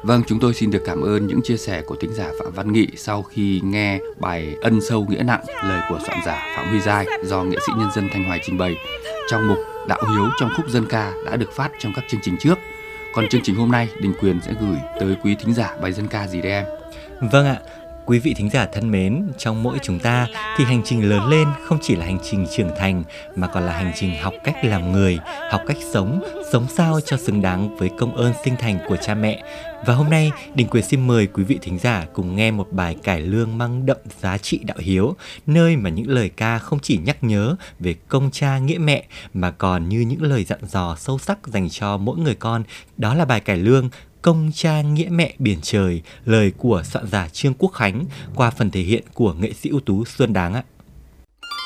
Vâng, chúng tôi xin được cảm ơn những chia sẻ của thính giả Phạm Văn Nghị sau khi nghe bài Ân sâu nghĩa nặng, lời của soạn giả Phạm Huy Giai do nghệ sĩ nhân dân Thanh Hoài trình bày trong mục Đạo Hiếu trong khúc dân ca đã được phát trong các chương trình trước. Còn chương trình hôm nay, Đình Quyền sẽ gửi tới quý thính giả bài dân ca gì đây em? Vâng ạ, quý vị thính giả thân mến, trong mỗi chúng ta thì hành trình lớn lên không chỉ là hành trình trưởng thành mà còn là hành trình học cách làm người, học cách sống sao cho xứng đáng với công ơn sinh thành của cha mẹ. Và hôm nay, Đình Quyền xin mời quý vị thính giả cùng nghe một bài cải lương mang đậm giá trị đạo hiếu, nơi mà những lời ca không chỉ nhắc nhớ về công cha nghĩa mẹ mà còn như những lời dặn dò sâu sắc dành cho mỗi người con. Đó là bài cải lương Công cha nghĩa mẹ biển trời, lời của soạn giả Trương Quốc Khánh qua phần thể hiện của nghệ sĩ ưu tú Xuân Đáng ạ.